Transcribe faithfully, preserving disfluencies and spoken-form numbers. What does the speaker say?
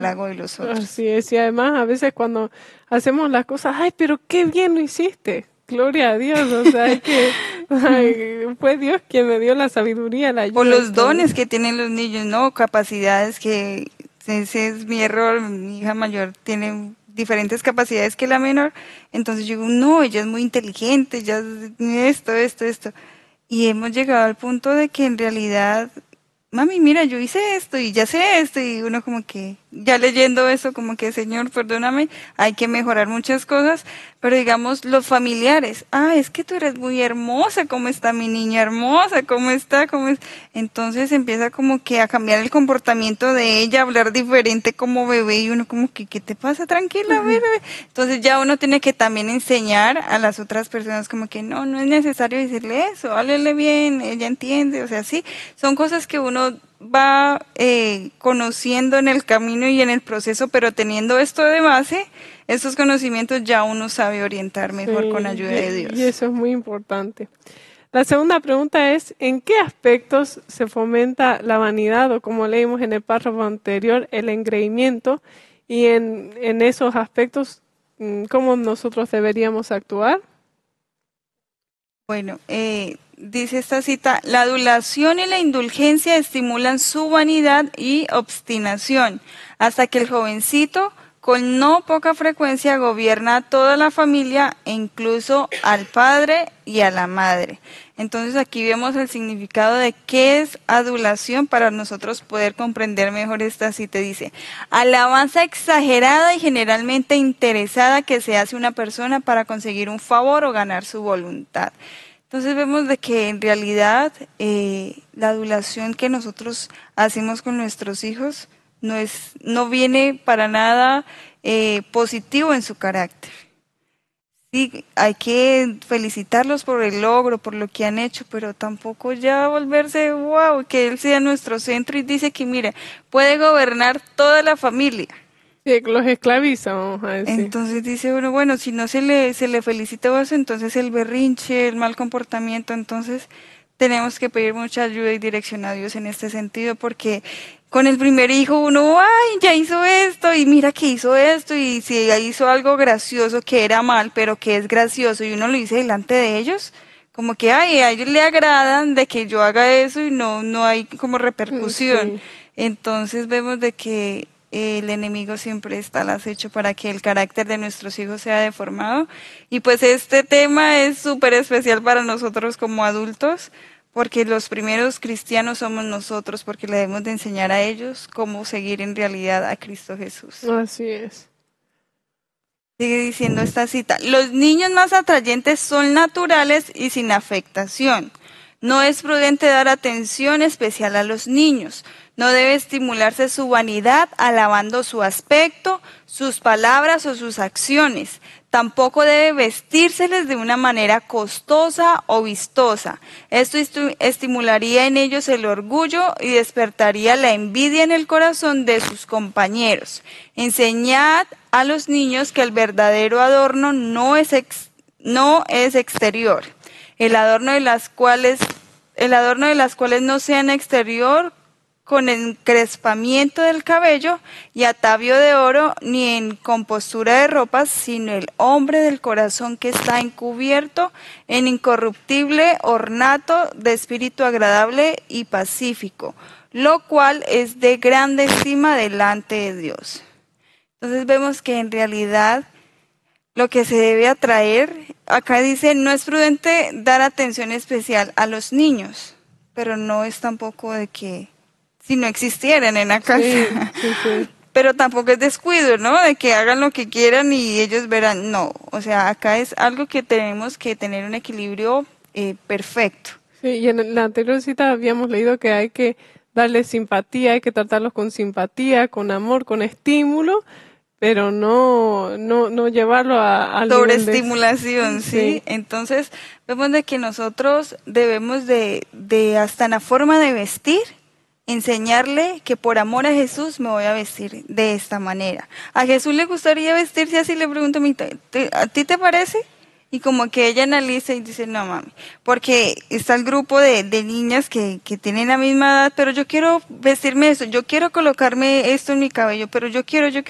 halago de los otros. Así es, y además a veces cuando hacemos las cosas, ay, pero qué bien lo hiciste, gloria a Dios, o sea, hay que, ay, fue Dios quien me dio la sabiduría, la O ayuda y los todo. dones que tienen los niños, ¿no? Capacidades que, ese es mi error, mi hija mayor tiene diferentes capacidades que la menor, entonces yo digo, no, ella es muy inteligente, ella es esto, esto, esto. Y hemos llegado al punto de que en realidad, mami, mira, yo hice esto y ya sé esto, y uno como que, ya leyendo eso, como que, Señor, perdóname, hay que mejorar muchas cosas, pero digamos, los familiares, ah, es que tú eres muy hermosa, ¿cómo está mi niña hermosa? ¿Cómo está? ¿Cómo es? Entonces empieza como que a cambiar el comportamiento de ella, a hablar diferente como bebé, y uno como que, ¿qué te pasa? Tranquila, bebé. Entonces ya uno tiene que también enseñar a las otras personas como que no, no es necesario decirle eso, háblele bien, ella entiende, o sea, sí, son cosas que uno va eh, conociendo en el camino y en el proceso, pero teniendo esto de base, estos conocimientos ya uno sabe orientar Sí, mejor con ayuda de y, y Dios. eso es muy importante. La segunda pregunta es, ¿en qué aspectos se fomenta la vanidad o como leímos en el párrafo anterior, el engreimiento? Y en, en esos aspectos, mm, ¿cómo nosotros deberíamos actuar? Bueno, eh, dice esta cita, la adulación y la indulgencia estimulan su vanidad y obstinación, hasta que el jovencito, con no poca frecuencia, gobierna a toda la familia e incluso al padre y a la madre. Entonces aquí vemos el significado de qué es adulación para nosotros poder comprender mejor esta cita. Dice, alabanza exagerada y generalmente interesada que se hace una persona para conseguir un favor o ganar su voluntad. Entonces vemos de que en realidad eh, la adulación que nosotros hacemos con nuestros hijos no es, no viene para nada eh, positivo en su carácter. Sí, hay que felicitarlos por el logro, por lo que han hecho, pero tampoco ya volverse, wow, que él sea nuestro centro y dice que, mira, puede gobernar toda la familia. Sí, los esclaviza, vamos a decir. Entonces dice uno, bueno, si no se le, se le felicita a eso, entonces el berrinche, el mal comportamiento, entonces tenemos que pedir mucha ayuda y dirección a Dios en este sentido, porque con el primer hijo uno, ay, ya hizo esto, y mira que hizo esto, y si hizo algo gracioso que era mal, pero que es gracioso, y uno lo dice delante de ellos, como que, ay, a ellos le agradan de que yo haga eso y no, no hay como Mm, repercusión. sí, Entonces vemos de que el enemigo siempre está al acecho para que el carácter de nuestros hijos sea deformado. Y pues este tema es súper especial para nosotros como adultos, porque los primeros cristianos somos nosotros, porque le debemos de enseñar a ellos cómo seguir en realidad a Cristo Jesús. así es. Sigue diciendo esta cita, los niños más atrayentes son naturales y sin afectación. No es prudente dar atención especial a los niños. No debe estimularse su vanidad alabando su aspecto, sus palabras o sus acciones. Tampoco debe vestírseles de una manera costosa o vistosa. Esto estimularía en ellos el orgullo y despertaría la envidia en el corazón de sus compañeros. Enseñad a los niños que el verdadero adorno no es, ex, no es exterior. El adorno de las cuales, el adorno de las cuales no sean exterior, con encrespamiento del cabello y atavio de oro, ni en compostura de ropas, sino el hombre del corazón que está encubierto en incorruptible ornato de espíritu agradable y pacífico, lo cual es de grande estima delante de Dios. Entonces vemos que en realidad lo que se debe atraer, acá dice, no es prudente dar atención especial a los niños, pero no es tampoco de que si no existieran en la casa. Sí, sí, sí. Pero tampoco es descuido, ¿no? De que hagan lo que quieran y ellos verán. No, o sea, acá es algo que tenemos que tener un equilibrio eh, perfecto. Sí, y en la anterior cita habíamos leído que hay que darles simpatía, hay que tratarlos con simpatía, con amor, con estímulo, pero no, no, no llevarlo a- al nivel de... Sobreestimulación, ¿sí? Sí, Entonces, vemos de que nosotros debemos de, de, hasta en la forma de vestir, enseñarle que por amor a Jesús me voy a vestir de esta manera. ¿A Jesús le gustaría vestirse así? Le pregunto a mí, ¿a ti te parece? y como que ella analiza y dice, no mami, porque está el grupo de, de niñas que, que tienen la misma edad, pero yo quiero vestirme eso, yo quiero colocarme esto en mi cabello, pero yo quiero, yo quiero